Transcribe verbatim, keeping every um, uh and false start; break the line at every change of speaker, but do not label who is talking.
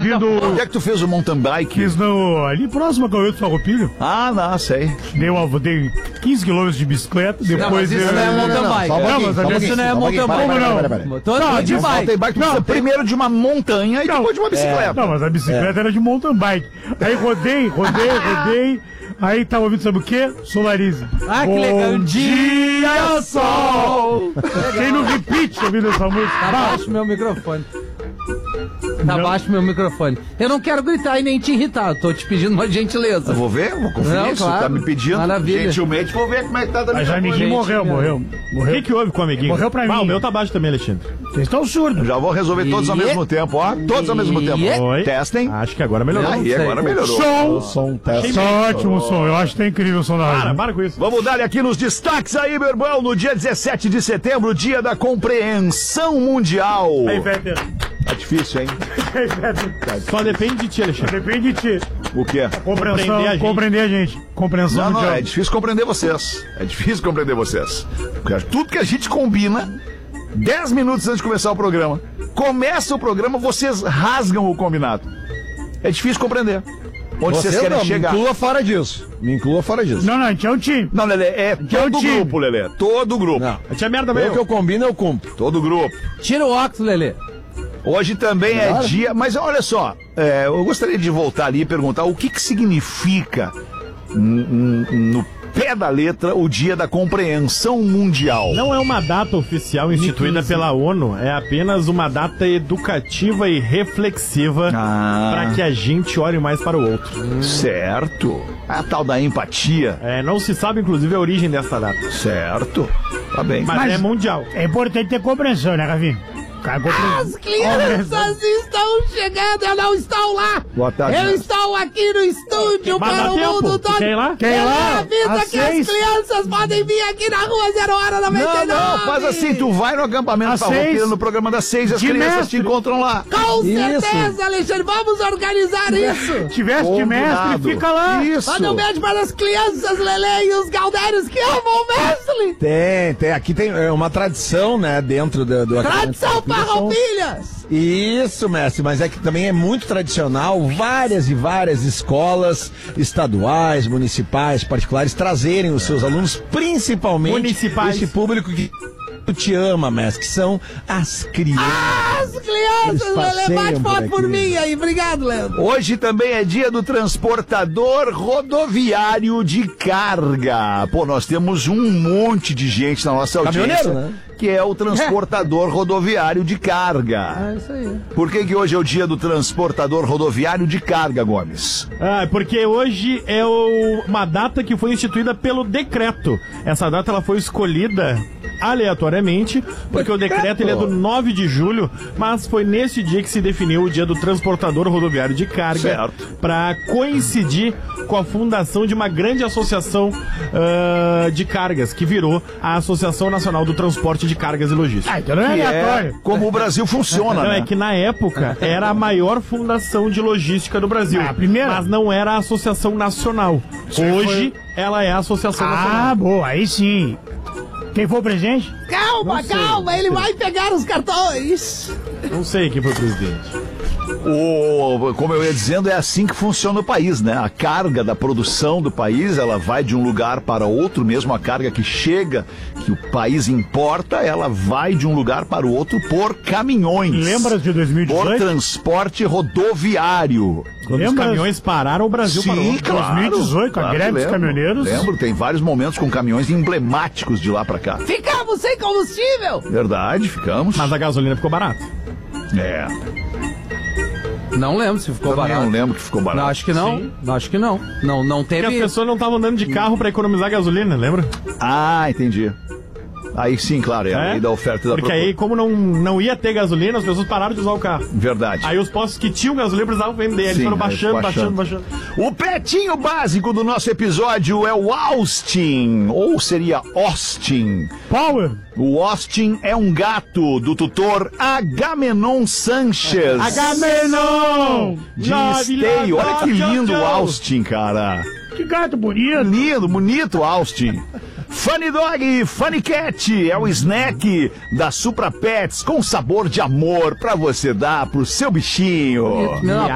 subindo...
Onde é que tu fez o mountain bike?
Fiz no, ali próximo a Cauê do Farroupilho.
Ah, não, sei.
Dei, uma, dei quinze quilômetros de bicicleta, depois...
Não, mas isso não é mountain bike.
Não, mas a
Isso não é mountain bike.
Como não?
Todo de bike.
Mountain bike, tu precisa primeiro de uma montanha e depois de uma bicicleta.
Não, mas a bicicleta era de mountain bike. Aí rodei, rodei, rodei... Aí tava ouvindo, sabe o quê? Solarize.
Ah, que legal.
Bom dia, sol! Tem no repeat ouvindo essa música.
Tá baixo meu microfone. Tá
Não.
baixo meu microfone. Eu não quero gritar e nem te irritar. Eu tô te pedindo uma gentileza.
Eu vou ver, vou conferir
Não,
isso.
claro.
Tá me pedindo.
Maravilha.
Gentilmente, vou ver como é que tá dando.
Mas o amiguinho
gente,
morreu,
cara.
morreu.
O
Morreu.
que, que houve com o amiguinho?
Morreu pra mim.
Ah, o meu tá baixo também, Alexandre.
Vocês estão surdos.
Já vou resolver todos ao
E-
mesmo tempo, ó. Todos ao mesmo tempo.
E-
Oi?
Testem.
Acho que agora melhorou.
Aí, agora melhorou.
Som!
Som, teste.
Som, ótimo som. Eu acho que tá incrível o som da
Para,
rádio.
para com isso.
Vamos dar aqui nos destaques aí, meu irmão. No dia dezessete de setembro, dia da compreensão mundial.
Aí, Peter.
Tá difícil, hein?
Aí, Peter.
Só depende de ti, Alexandre.
Depende de ti.
O quê?
Compreensão,
Compreender a gente.
compreender a gente. Compreensão
Não, não,
mundial.
é difícil compreender vocês. É difícil compreender vocês. Porque tudo que a gente combina, dez minutos antes de começar o programa, começa o programa, vocês rasgam o combinado. É difícil compreender. Onde vocês
Você
querem
não,
chegar.
me inclua fora disso. Me inclua fora disso.
Não, não, a gente é um time.
Não, Lelê, é
é
todo
o
o
time.
grupo, Lelê. Todo o grupo.
Não.
A tia merda
Eu
veio.
que eu combino, eu cumpro.
Todo o grupo.
Tira o óculos, Lelê.
Hoje também é dia... Mas olha só, é, eu gostaria de voltar ali e perguntar o que que significa n- n- no pé da letra o dia da compreensão mundial.
Não é uma data oficial instituída pela ONU, é apenas uma data educativa e reflexiva
Ah.
para que a gente olhe mais para o outro.
Certo. A tal da empatia.
É, não se sabe, inclusive, a origem dessa data,
Certo. Tá bem.
mas,
Mas-
é mundial.
É importante ter compreensão, né, Rafinha? Cara, compreensão.
As crianças estão chegando, eu não estou lá.
Boa tarde,
Eu
Nelson.
estou aqui no estúdio
Mas dá
para o
tempo.
mundo todo.
Quer ir lá?
Quer ir lá?
Avisa
Às
que
seis.
as crianças podem vir aqui na rua Zero Hora noventa e nove.
Não, não, faz assim, tu vai no acampamento
Às
Farroupilha,
seis.
no programa das seis, as
De
crianças
mestre.
te encontram lá.
Com
Isso.
certeza, Alexandre, vamos organizar isso.
Tivesse de mestre,
Combinado.
fica lá.
Isso.
Manda um beijo para as crianças, Lelê e os Galdérios que amam o mestre.
Tem, tem. Aqui tem é, uma tradição, né, dentro do... do
Tradição Farroupilhas.
Isso, mestre, mas é que também é muito tradicional várias e várias escolas estaduais, municipais, particulares trazerem os seus alunos, principalmente
Municipais.
esse público que te ama, mestre, que são as crianças.
As crianças,
Eles
Lelê,
passeiam
bate
por
foto por
aqui.
mim aí. Obrigado, Leandro.
Hoje também é dia do transportador rodoviário de carga. Pô, nós temos um monte de gente na nossa audiência
Caminhoneiro, né?
que é o transportador rodoviário de carga.
É isso aí.
Por que que hoje é o dia do transportador rodoviário de carga, Gomes?
Ah, porque hoje é o- uma data que foi instituída pelo decreto. Essa data ela foi escolhida aleatoriamente, porque o decreto ele é do nove de julho, mas foi nesse dia que se definiu o dia do transportador rodoviário de carga,
Certo.
para coincidir com a fundação de uma grande associação ah, de cargas, que virou a Associação Nacional do Transporte de Cargas e Logística.
Ah, então não é
Que é
aleatório.
como o Brasil funciona,
Não,
né?
é que na época era a maior fundação de logística do Brasil.
Ah, a primeira?
Mas não era a Associação Nacional. Hoje ela é a Associação
Ah,
Nacional.
boa, aí sim. Quem for o presidente?
Calma, calma, ele vai pegar os cartões.
Não sei quem foi o presidente.
O, como eu ia dizendo, é assim que funciona o país, né? A carga da produção do país, ela vai de um lugar para outro, mesmo a carga que chega, que o país importa, ela vai de um lugar para o outro por caminhões.
Lembra de dois mil e
Por
dezoito?
transporte rodoviário.
Quando
Lembra?
os caminhões pararam, o Brasil
Sim,
parou.
claro.
dois mil e dezoito, a
claro que
greve dos
lembro.
caminhoneiros.
Lembro, tem vários momentos com caminhões emblemáticos de lá pra cá.
Ficamos sem combustível.
Verdade, ficamos.
Mas a gasolina ficou barata.
É,
Não lembro se ficou
também
barato.
não lembro que ficou barato.
Não, acho que não. Não, acho que não. Não, não
Porque as
teve.
pessoas não estavam andando de carro pra economizar gasolina, lembra?
Ah, entendi. Aí sim, claro, é a lei da oferta e da
Porque
procura.
aí, como não, não ia ter gasolina, as pessoas pararam de usar o carro.
Verdade.
Aí os postos que tinham gasolina precisavam vender. Eles
Sim,
foram
aí
baixando, baixando,
baixando.
baixando.
O pretinho básico do nosso episódio é o Austin, ou seria Austin.
Power.
O Austin é um gato do tutor Agamenon Sanchez.
Agamenon!
De
Lá,
Esteio.
Vila,
Olha que
tchau,
lindo o
tchau.
Austin, cara.
Que gato bonito.
Lindo, bonito Austin. Funny Dog, Funny Cat é o snack da Supra Pets com sabor de amor pra você dar pro seu bichinho.
Não,